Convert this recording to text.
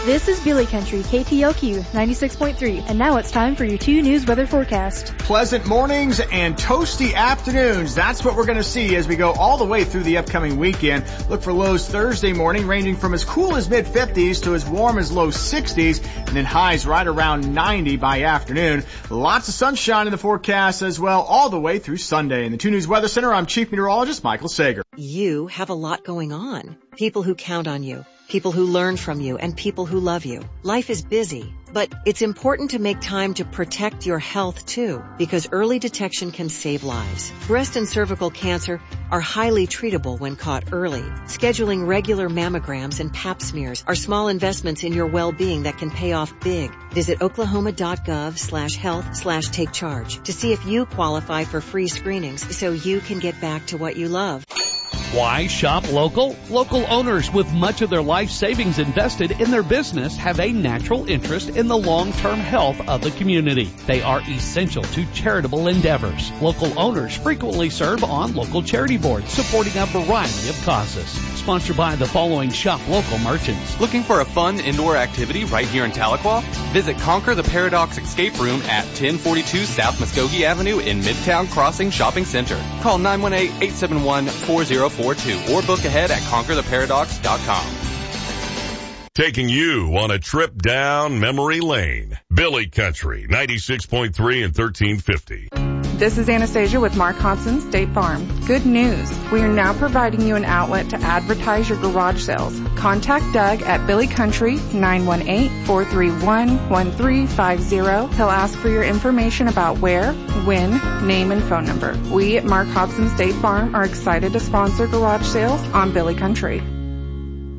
This is Billy Country, KTLQ 96.3, and now it's time for your 2 News weather forecast. Pleasant mornings and toasty afternoons. That's what we're going to see as we go all the way through the upcoming weekend. Look for lows Thursday morning ranging from as cool as mid-50s to as warm as low 60s, and then highs right around 90 by afternoon. Lots of sunshine in the forecast as well all the way through Sunday. In the 2 News Weather Center, I'm Chief Meteorologist Michael Sager. You have a lot going on. People who count on you. People who learn from you, and people who love you. Life is busy, but it's important to make time to protect your health too, because early detection can save lives. Breast and cervical cancer are highly treatable when caught early. Scheduling regular mammograms and pap smears are small investments in your well-being that can pay off big. Visit oklahoma.gov/health/take charge to see if you qualify for free screenings so you can get back to what you love. Why shop local? Local owners with much of their life savings invested in their business have a natural interest in the long-term health of the community. They are essential to charitable endeavors. Local owners frequently serve on local charity boards supporting a variety of causes. Sponsored by the following shop local merchants. Looking for a fun indoor activity right here in Tahlequah? Visit Conquer the Paradox Escape Room at 1042 South Muskogee Avenue in Midtown Crossing Shopping Center. Call 918-871-4042 or book ahead at conquertheparadox.com. Taking you on a trip down memory lane. Billy Country, 96.3 and 1350. This is Anastasia with Mark Hodson State Farm. Good news. We are now providing you an outlet to advertise your garage sales. Contact Doug at Billy Country, 918-431-1350. He'll ask for your information about where, when, name, and phone number. We at Mark Hodson State Farm are excited to sponsor garage sales on Billy Country.